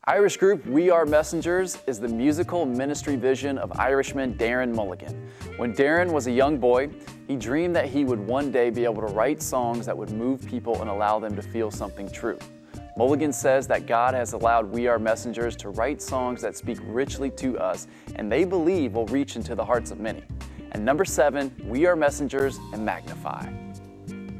Irish group We Are Messengers is the musical ministry vision of Irishman Darren Mulligan. When Darren was a young boy, he dreamed that he would one day be able to write songs that would move people and allow them to feel something true. Mulligan says that God has allowed We Are Messengers to write songs that speak richly to us and they believe will reach into the hearts of many. And number 7, We Are Messengers and Magnify.